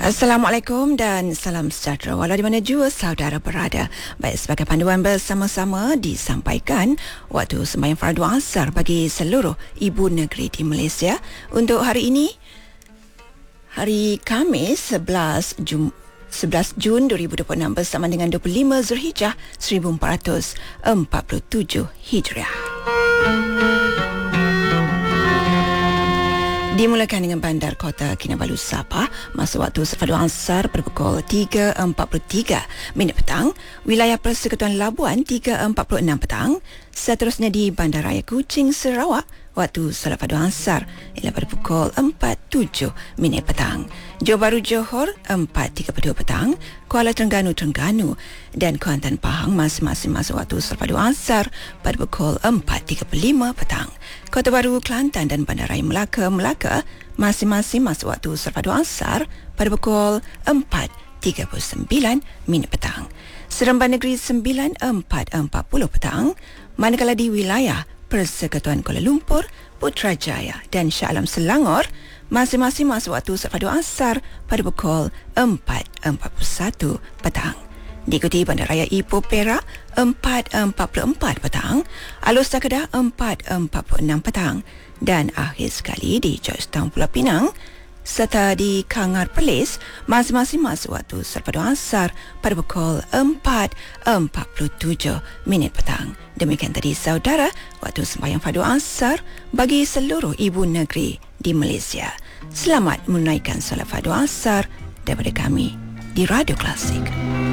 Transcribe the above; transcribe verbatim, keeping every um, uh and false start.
Assalamualaikum dan salam sejahtera walau di mana jua saudara berada. Baik, sebagai panduan bersama-sama disampaikan waktu sembahyang fardu asar bagi seluruh ibu negeri di Malaysia untuk hari ini, hari Khamis sebelas Jun dua ribu dua puluh enam bersama dengan dua puluh lima Zulhijjah seribu empat ratus empat puluh tujuh Hijriah. Dimulakan dengan Bandar Kota Kinabalu Sabah masa waktu selepas asar pada pukul tiga empat puluh tiga minit petang, wilayah Persekutuan Labuan tiga empat puluh enam petang, seterusnya di Bandaraya Kuching Sarawak waktu selepas asar ialah pada pukul empat tujuh minit petang. Johor Bahru Johor empat tiga puluh dua petang, Kuala Terengganu Terengganu dan Kuantan Pahang masing-masing masa waktu selepas asar pada pukul empat tiga puluh lima petang. Kota Baru Kelantan dan Bandaraya Melaka Melaka masing-masing masa waktu selepas asar pada pukul empat tiga puluh sembilan minit petang. Seremban Negeri sembilan empat empat puluh petang, manakala di wilayah Persekutuan Kuala Lumpur, Putrajaya dan Shah Alam Selangor masing-masing masa waktu selepas asar pada pukul empat empat puluh satu petang. Diikuti Bandaraya Ipoh Perak empat empat puluh empat petang, Alor Setar Kedah empat empat puluh enam petang dan akhir sekali di Georgetown Pulau Pinang serta di Kangar Perlis masing-masing masa waktu selepas asar pada pukul empat empat puluh tujuh minit petang. Demikian tadi saudara waktu sembahyang fardu asar bagi seluruh ibu negeri di Malaysia. Selamat menunaikan solat fardu asar daripada kami di Radio Klasik.